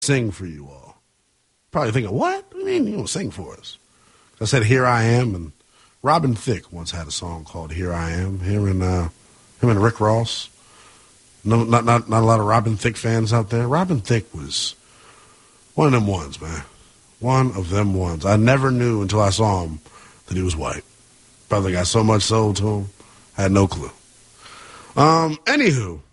sing for you all. Probably thinking, what? What do you mean you don't sing for us? I said, Here I Am, and Robin Thicke once had a song called Here I Am. Him and Rick Ross. No, not a lot of Robin Thicke fans out there. Robin Thicke was one of them ones, man. One of them ones. I never knew until I saw him that he was white. Brother got so much soul to him, I had no clue. Anywho,